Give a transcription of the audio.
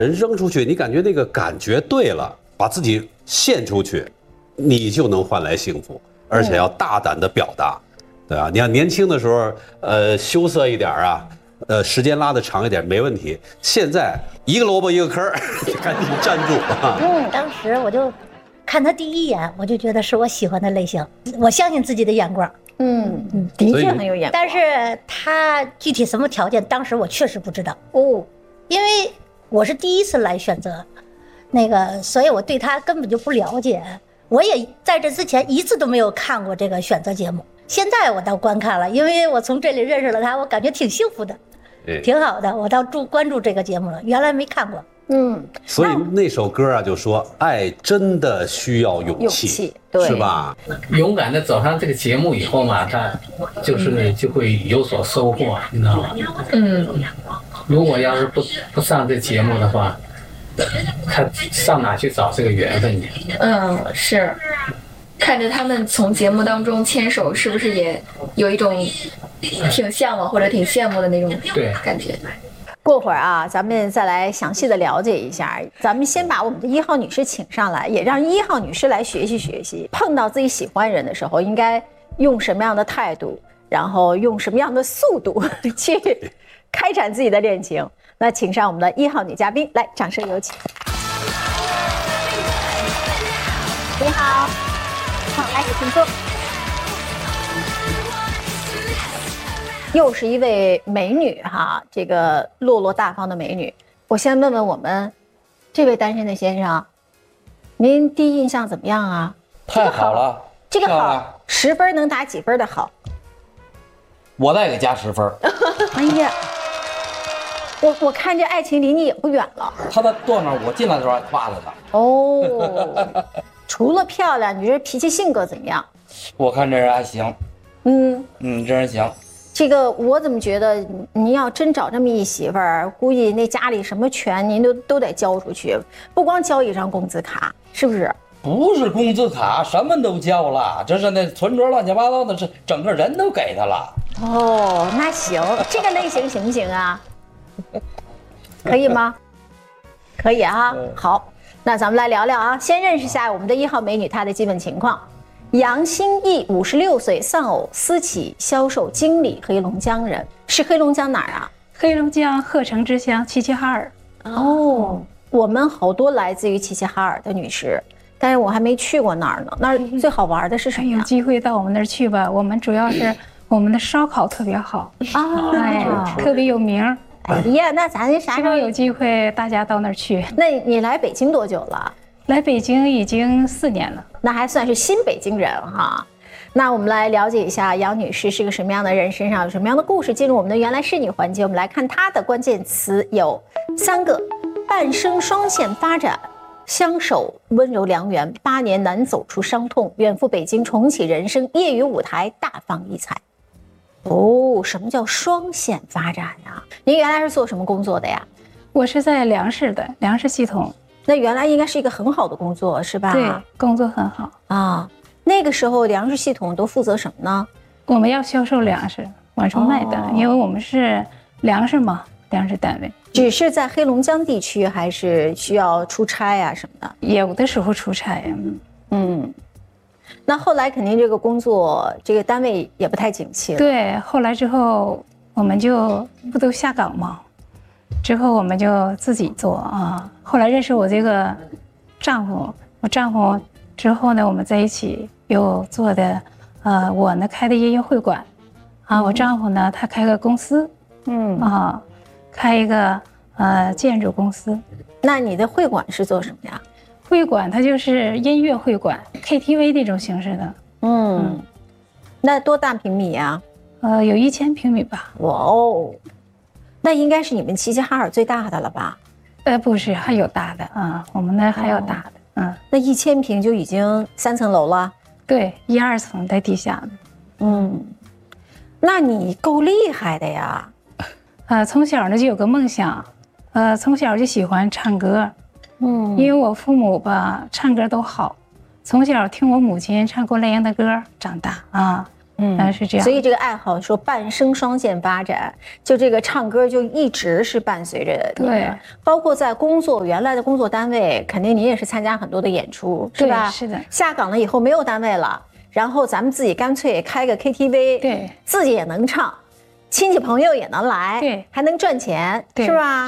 人扔出去，你感觉那个感觉对了，把自己献出去，你就能换来幸福，而且要大胆的表达，对吧？你要年轻的时候，羞涩一点啊，时间拉得长一点没问题。现在一个萝卜一个坑，赶紧站住啊！ 当时我就看他第一眼，我就觉得是我喜欢的类型，我相信自己的眼光。 的确很有眼光。 但是他具体什么条件，当时我确实不知道哦，因为我是第一次来选择，所以我对他根本就不了解。我也在这之前一次都没有看过这个选择节目，现在我倒观看了，因为我从这里认识了他，我感觉挺幸福的，挺好的。我倒关注这个节目了，原来没看过。 所以那首歌啊，就说爱真的需要勇气， 对， 是吧？ 勇敢的走上这个节目以后嘛，他就会有所收获，你知道吗？如果要是不上这节目的话，他上哪去找这个缘分去？ 是。看着他们从节目当中牵手，是不是也有一种挺向往或者挺羡慕的那种感觉？ 过会儿啊，咱们再来详细的了解一下。咱们先把我们的1号女士请上来，也让1号女士来学习学习，碰到自己喜欢人的时候，应该用什么样的态度，然后用什么样的速度去开展自己的恋情。那请上我们的1号女嘉宾，来，掌声有请。你好，好，来，请坐。又是一位美女哈，这个落落大方的美女。我先问问我们这位单身的先生，您第一印象怎么样啊？ 太好了， 这个好，10分能打几分的好？ 我再给加10分。 哎呀，我看这爱情离你也不远了。 他在坐那儿，我进来的时候还夸着他。 哦，除了漂亮，你这脾气性格怎么样？ 我看这人还行。这人行。 这个我怎么觉得您要真找这么一媳妇儿，估计那家里什么权您都得交出去，不光交一张工资卡，是不是？ 不是工资卡，什么都交了，就是那存折乱七八糟的，是整个人都给他了。 哦，那行，这个类型行不行啊？可以吗？可以啊。好，那咱们来聊聊啊，先认识一下我们的1号美女她的基本情况。杨新义56岁，丧偶，私企销售经理，黑龙江人。是黑龙江哪儿啊？ 黑龙江鹤城之乡齐齐哈尔。 哦，我们好多来自于齐齐哈尔的女士，但是我还没去过那儿呢。那儿最好玩的是什么呀？ 有机会到我们那儿去吧。我们主要是我们的烧烤特别好啊，特别有名。 哎呀，那咱啥时候有机会大家到那儿去？ 那你来北京多久了？ 来北京已经4年了， 那还算是新北京人哈。那我们来了解一下杨女士是个什么样的人，身上有什么样的故事。进入我们的原来是你环节，我们来看她的关键词有3个：半生双线发展，相守温柔良缘，8年难走出伤痛，远赴北京重启人生，业余舞台大放异彩。哦，什么叫双线发展啊？您原来是做什么工作的呀？ 我是在粮食系统。 那原来应该是一个很好的工作，是吧？ 对，工作很好啊。那个时候粮食系统都负责什么呢？ 我们要销售粮食往出卖的，因为我们是粮食嘛，粮食单位。 只是在黑龙江地区，还是需要出差啊什么的？ 有的时候出差呀。 那后来肯定这个工作，这个单位也不太景气了。 对，后来之后我们就不都下岗吗？之后我们就自己做啊。后来认识我这个丈夫，我丈夫之后呢，我们在一起又做的，我呢开的音乐会馆，啊，我丈夫呢他开个公司，开一个建筑公司。 那你的会馆是做什么呀？ 会馆它就是音乐会馆 ，KTV 那种形式的。 那多大平米呀？ 有1000平米吧。 哇哦。那应该是你们齐齐哈尔最大的了吧？ 不是，还有大的啊，我们那还有大的。 那1000平就已经3层楼了。 对，1、2层在地下的。 那你够厉害的呀。 从小呢就有个梦想，从小就喜欢唱歌。因为我父母吧唱歌都好，从小听我母亲唱郭兰英的歌长大啊。 是这样。 所以这个爱好说半生双线发展，就这个唱歌就一直是伴随着你的。 对， 包括在原来的工作单位，肯定你也是参加很多的演出，是吧？ 是的。 下岗了以后没有单位了，然后咱们自己干脆开个 KTV， 对， 自己也能唱。亲戚朋友也能来， 对， 还能赚钱，是吧？